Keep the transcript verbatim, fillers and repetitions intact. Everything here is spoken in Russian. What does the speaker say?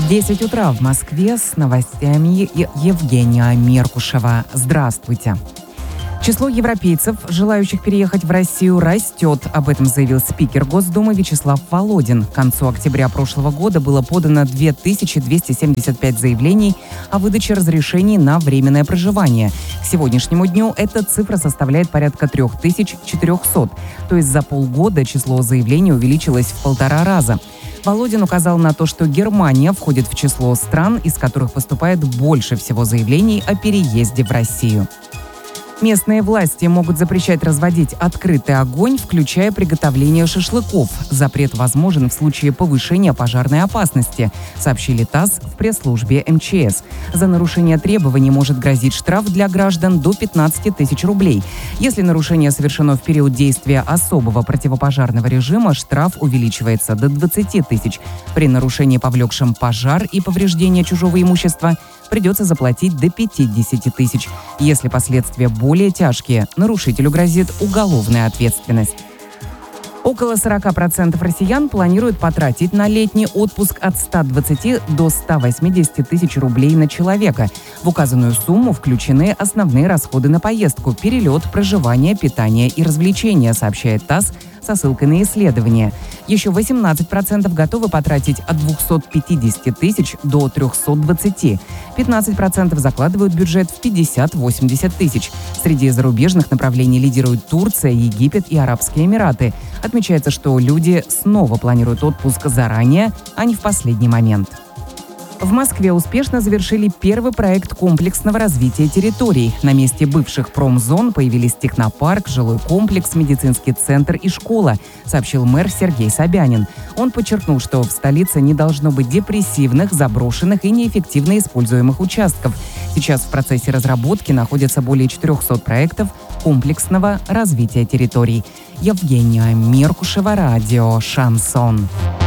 десять утра в Москве, с новостями Евгения Меркушева. Здравствуйте. Число европейцев, желающих переехать в Россию, растет. Об этом заявил спикер Госдумы Вячеслав Володин. К концу октября прошлого года было подано две тысячи двести семьдесят пять заявлений о выдаче разрешений на временное проживание. К сегодняшнему дню эта цифра составляет порядка три тысячи четыреста. То есть за полгода число заявлений увеличилось в полтора раза. Володин указал на то, что Германия входит в число стран, из которых поступает больше всего заявлений о переезде в Россию. Местные власти могут запрещать разводить открытый огонь, включая приготовление шашлыков. Запрет возможен в случае повышения пожарной опасности, сообщили ТАСС в пресс-службе эм че эс. За нарушение требований может грозить штраф для граждан до пятнадцати тысяч рублей. Если нарушение совершено в период действия особого противопожарного режима, штраф увеличивается до двадцати тысяч. При нарушении, повлекшем пожар и повреждение чужого имущества, придется заплатить до пятидесяти тысяч. Если последствия более тяжкие, нарушителю грозит уголовная ответственность. Около сорока процентов россиян планируют потратить на летний отпуск от ста двадцати до ста восьмидесяти тысяч рублей на человека. В указанную сумму включены основные расходы на поездку, перелет, проживание, питание и развлечения, сообщает ТАСС со ссылкой на исследование. Еще восемнадцать процентов готовы потратить от двухсот пятидесяти тысяч до трехсот двадцати. пятнадцать процентов закладывают бюджет в пятьдесят-восемьдесят тысяч. Среди зарубежных направлений лидируют Турция, Египет и Арабские Эмираты. Отмечается, что люди снова планируют отпуск заранее, а не в последний момент. В Москве успешно завершили первый проект комплексного развития территорий. На месте бывших промзон появились технопарк, жилой комплекс, медицинский центр и школа, сообщил мэр Сергей Собянин. Он подчеркнул, что в столице не должно быть депрессивных, заброшенных и неэффективно используемых участков. Сейчас в процессе разработки находится более четырехсот проектов комплексного развития территорий. Евгения Меркушева, радио «Шансон».